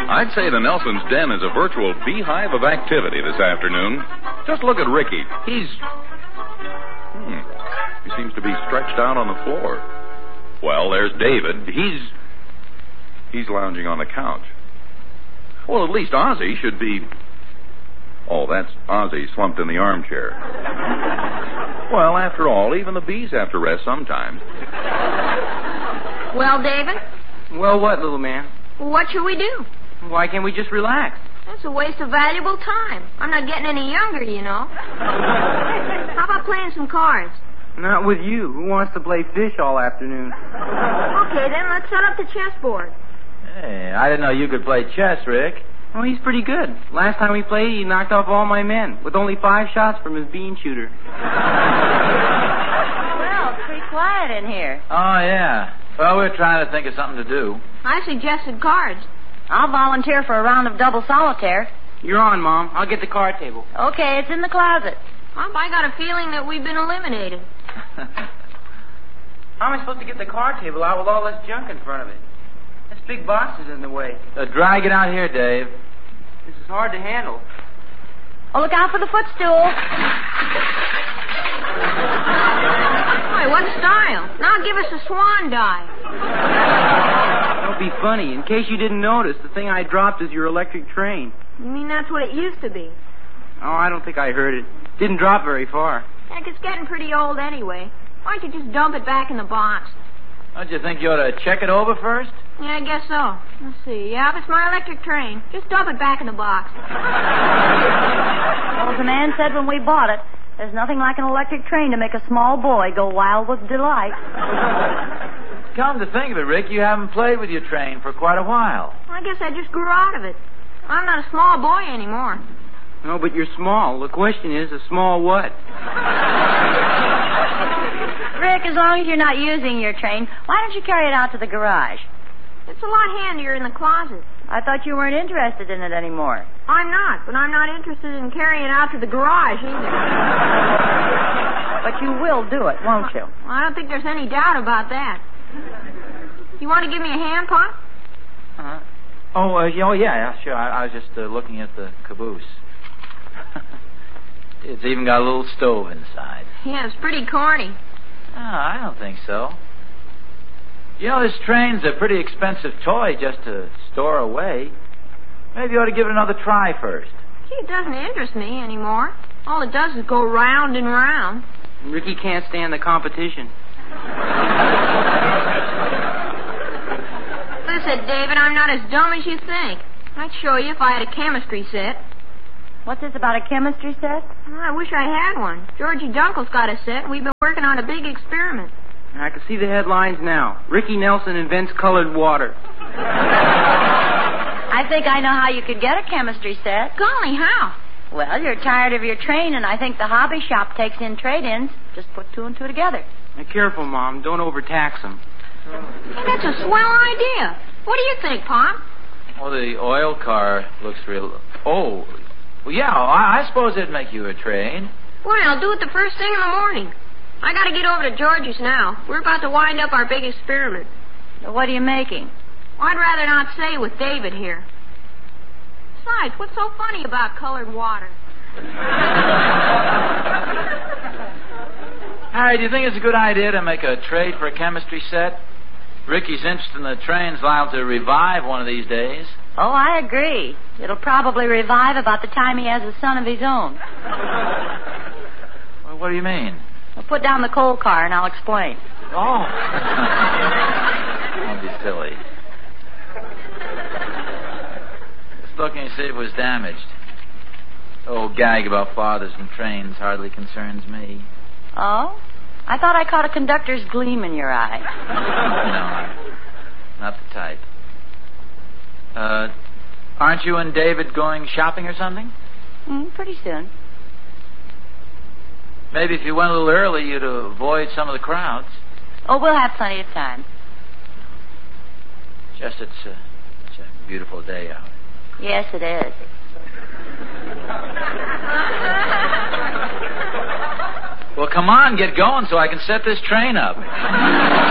I'd say the Nelson's Den is a virtual beehive of activity this afternoon. Just look at Ricky. He seems to be stretched out on the floor. Well, there's David. He's lounging on the couch. Well, at least Ozzie should be... Oh, that's Ozzie slumped in the armchair. Well, after all, even the bees have to rest sometimes. Well, David? Well, what, little man? What should we do? Why can't we just relax? That's a waste of valuable time. I'm not getting any younger, you know. How about playing some cards? Not with you. Who wants to play fish all afternoon? Okay, then let's set up the chessboard. Hey, I didn't know you could play chess, Rick. Oh, he's pretty good. Last time we played, he knocked off all my men with only 5 shots from his bean shooter. Well, it's pretty quiet in here. Oh, yeah. Well, we're trying to think of something to do. I suggested cards. I'll volunteer for a round of double solitaire. You're on, Mom. I'll get the card table. Okay, it's in the closet. Well, I got a feeling that we've been eliminated. How am I supposed to get the card table out with all this junk in front of it? This big box is in the way. Drag it out here, Dave. This is hard to handle. Oh, look out for the footstool. Boy, what style. Now give us a swan dive. Don't be funny. In case you didn't notice, the thing I dropped is your electric train. You mean that's what it used to be? Oh, I don't think I heard it. Didn't drop very far. Heck, it's getting pretty old anyway. Why don't you just dump it back in the box? Don't you think you ought to check it over first? Yeah, I guess so. Let's see. Yeah, it's my electric train. Just dump it back in the box. Well, as the man said when we bought it, there's nothing like an electric train to make a small boy go wild with delight. Come to think of it, Rick, you haven't played with your train for quite a while. I guess I just grew out of it. I'm not a small boy anymore. No, but you're small. The question is, a small what? Rick, as long as you're not using your train, why don't you carry it out to the garage? It's a lot handier in the closet. I thought you weren't interested in it anymore. I'm not, but I'm not interested in carrying it out to the garage either. But you will do it, won't you? I don't think there's any doubt about that. You want to give me a hand, Pop? Yeah, sure. I was just looking at the caboose. It's even got a little stove inside. Yeah, it's pretty corny. Oh, I don't think so. You know, this train's a pretty expensive toy just to store away. Maybe you ought to give it another try first. Gee, it doesn't interest me anymore. All it does is go round and round. Ricky can't stand the competition. Listen, David, I'm not as dumb as you think. I'd show you if I had a chemistry set. What's this about a chemistry set? Well, I wish I had one. Georgie Dunkel's got a set, and we've been working on a big experiment. I can see the headlines now. Ricky Nelson invents colored water. I think I know how you could get a chemistry set. Golly, how? Well, you're tired of your train, and I think the hobby shop takes in trade-ins. Just put 2 and 2 together. Now, careful, Mom. Don't overtax them. Hey, that's a swell idea. What do you think, Pop? Well, the oil car looks real... Oh, well, yeah, I suppose it'd make you a train. Well, I'll do it the first thing in the morning. I gotta get over to Georgie's now. We're about to wind up our big experiment. What are you making? I'd rather not say with David here. Besides, what's so funny about colored water? Harry, do you think it's a good idea to make a trade for a chemistry set? Ricky's interest in the train's liable to revive one of these days. Oh, I agree. It'll probably revive about the time he has a son of his own. Well, what do you mean? Well, put down the coal car and I'll explain. Oh. Don't be silly. Just looking to see if it was damaged. The old gag about fathers and trains hardly concerns me. Oh? I thought I caught a conductor's gleam in your eye. No, not the type. Aren't you and David going shopping or something? Pretty soon. Maybe if you went a little early, you'd avoid some of the crowds. Oh, we'll have plenty of time. Just it's a beautiful day out. Yes, it is. Well, come on, get going so I can set this train up.